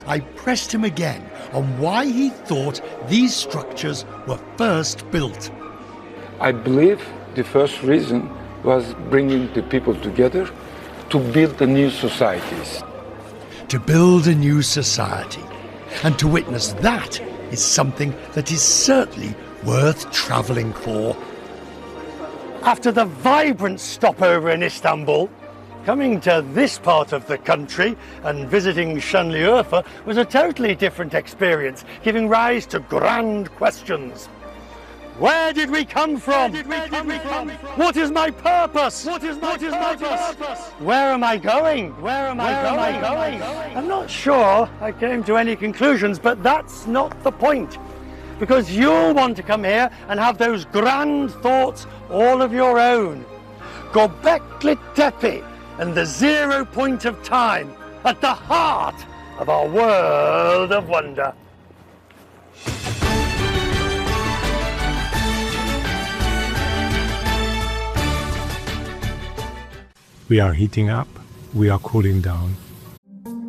I pressed him again on why he thought these structures were first built. I believe the first reason was bringing the people together to build the new societies. To build a new society. And to witness that is something that is certainly worth travelling for. After the vibrant stopover in Istanbul, coming to this part of the country and visiting Şanlıurfa was a totally different experience, giving rise to grand questions. Where did we come from? What is my purpose? What is my purpose? Where am I going? Where am I going? I'm not sure I came to any conclusions, but that's not the point. Because you'll want to come here and have those grand thoughts all of your own. Göbekli Tepe and the 0 point of time at the heart of our world of wonder. We are heating up, we are cooling down.